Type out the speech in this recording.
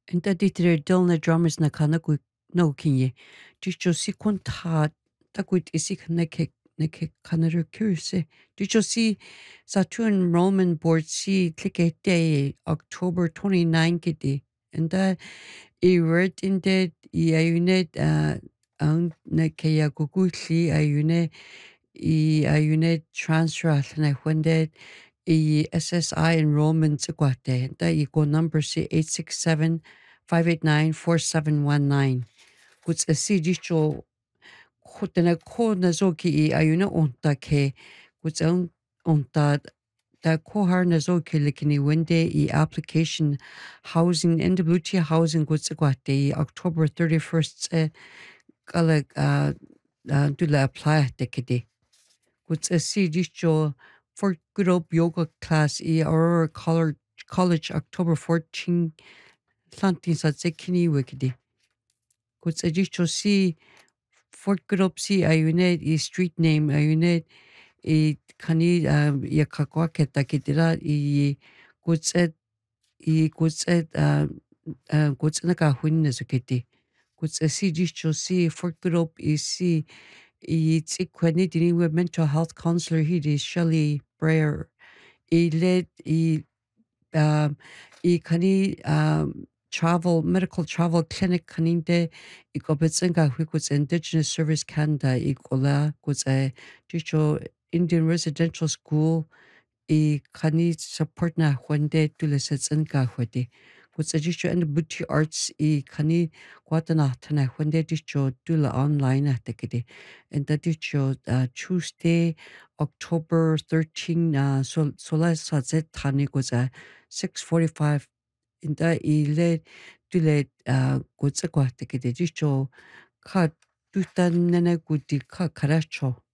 Enta ditre Dylan drummers na kana gu no kinye. Dicho si konta takuit isik neke kanaru kurse. Dicho si Saturn Roman board si click day October 29 kidi. Enta I read in det I ayunet ang na kaya gugutli ayunet transfer na wendet I SSI enrollment kwate da I go number si 867-589-4719 kuts a si dicho khutena ko na zoki I ayuna onta ke kuts onta da ko har na zoki likini wende I application housing NWT housing kuts kwate October 31st kala dula apply tekede kuts a si dicho for good up yoga class I Aurora College October 14 Lantin sa zekini wikidi. Kuts a dicho si Fort good up si ayunet I street name ayunet I kani yakakwa keta kidira kuts na ka hun na zukiti. Kuts a si dicho si Fort good up I si it's equally dealing with mental health counselor he is Shelley Breyer. He led I kani travel medical travel clinic kaninde I gobetsenga huikuts Indigenous Service Canada I kola kuts a dicho Indian residential school I kani support na wende tulesetsenga wede. Kuts a dicho and Butti Arts I kani kwatana tana wende dicho tula online atekede. And that dicho Tuesday October 13 sola sa zet tani kuts a 6:45 inda ile tule kutsa kwa tekede dicho ka tutan nene kuti ka karacho